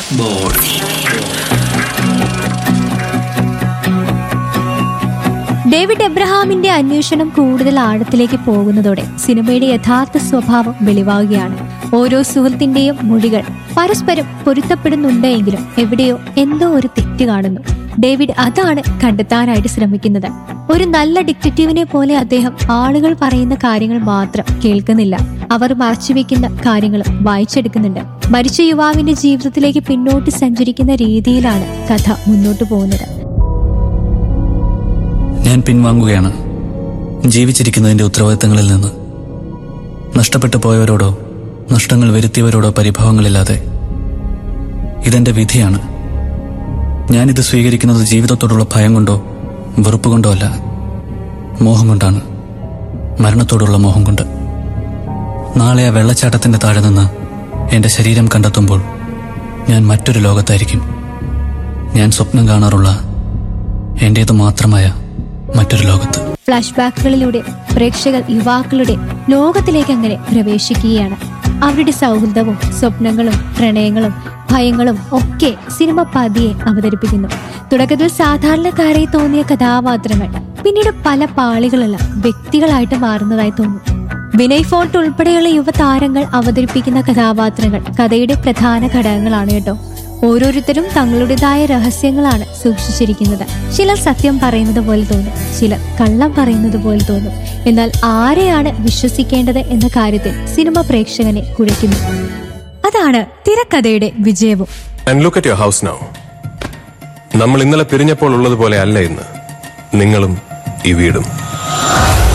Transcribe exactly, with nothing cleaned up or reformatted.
Blackboard. David എബ്രഹാമിന്റെ അന്വേഷണം കൂടുതൽ ആഴത്തിലേക്ക് പോകുന്നതോടെ സിനിമയുടെ യഥാർത്ഥ സ്വഭാവം വെളിവാകുകയാണ്. ഓരോ സുഹൃത്തിന്റെയും മൊഴികൾ പരസ്പരം പൊരുത്തപ്പെടുന്നുണ്ട് എങ്കിലും എവിടെയോ എന്തോ ഒരു തെറ്റ് കാണുന്നു. ഡേവിഡ് അതാണ് കണ്ടെത്താനായിട്ട് ശ്രമിക്കുന്നത്. ഒരു നല്ല ഡിറ്റക്റ്റീവിനെ പോലെ അദ്ദേഹം ആളുകൾ പറയുന്ന കാര്യങ്ങൾ മാത്രം കേൾക്കുന്നില്ല, അവർ മറച്ചുവെക്കുന്ന കാര്യങ്ങളും വായിച്ചെടുക്കുന്നുണ്ട്. മരിച്ച യുവാവിന്റെ ജീവിതത്തിലേക്ക് പിന്നോട്ട് സഞ്ചരിക്കുന്ന രീതിയിലാണ് കഥ മുന്നോട്ട് പോകുന്നത്. ഞാൻ പിൻവാങ്ങുകയാണ് ജീവിച്ചിരിക്കുന്നതിന്റെ ഉത്തരവാദിത്തങ്ങളിൽ നിന്ന്. നഷ്ടപ്പെട്ടു പോയവരോടോ നഷ്ടങ്ങൾ വരുത്തിയവരോടോ പരിഭവങ്ങളില്ലാതെ. ഇതെന്റെ വിധിയാണ്. ഞാനിത് സ്വീകരിക്കുന്നത് ജീവിതത്തോടുള്ള ഭയം കൊണ്ടോ വെറുപ്പ് കൊണ്ടോ അല്ല, മോഹം കൊണ്ടാണ്. മരണത്തോടുള്ള മോഹം കൊണ്ട്. നാളെ ആ വെള്ളച്ചാട്ടത്തിന്റെ താഴെ നിന്ന് എന്റെ ശരീരം കണ്ടെത്തുമ്പോൾ ഞാൻ മറ്റൊരു ലോകത്തായിരിക്കും. ഞാൻ സ്വപ്നം കാണാറുള്ള എന്റേത് മാത്രമായ മറ്റൊരു ലോകത്ത്. ഫ്ലാഷ് ബാക്കുകളിലൂടെ പ്രേക്ഷകർ യുവാക്കളുടെ ലോകത്തിലേക്ക് അങ്ങനെ പ്രവേശിക്കുകയാണ്. അവരുടെ സൗഹൃദവും സ്വപ്നങ്ങളും പ്രണയങ്ങളും ഭയങ്ങളും ഒക്കെ സിനിമ പതിയെ അവതരിപ്പിക്കുന്നു. തുടക്കത്തിൽ സാധാരണക്കാരായി തോന്നിയ കഥാപാത്രങ്ങൾ പിന്നീട് പല പാളികളുള്ള വ്യക്തികളായിട്ട് മാറുന്നതായി തോന്നുന്നു. വിനയ് ഫോർട്ട് ഉൾപ്പെടെയുള്ള യുവതാരങ്ങൾ അവതരിപ്പിക്കുന്ന കഥാപാത്രങ്ങൾ കഥയുടെ പ്രധാന ഘടകങ്ങളാണ് കേട്ടോ. ഓരോരുത്തരും തങ്ങളുടേതായ രഹസ്യങ്ങളാണ് സൂക്ഷിച്ചിരിക്കുന്നത്. ചിലർ സത്യം പറയുന്നത് പോലെ തോന്നും, ചിലർ കള്ളം പറയുന്നത് പോലെ തോന്നും. എന്നാൽ ആരെയാണ് വിശ്വസിക്കേണ്ടത് എന്ന കാര്യത്തിൽ സിനിമ പ്രേക്ഷകനെ കുഴയ്ക്കുന്നു. അതാണ് തിരക്കഥയുടെ വിജയവും. നമ്മൾ ഇന്നലെ പിരിഞ്ഞപ്പോൾ ഉള്ളതുപോലെ അല്ല ഇന്ന് നിങ്ങളും ഈ വീടും.